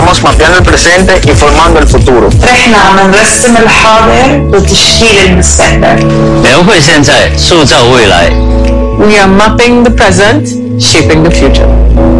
Estamos mapeando el presente y formando el futuro. رحنا عم نرسم الحاضر وتشكيل المستقبل. 联会现在塑造未来。 We are mapping the present, shaping the future.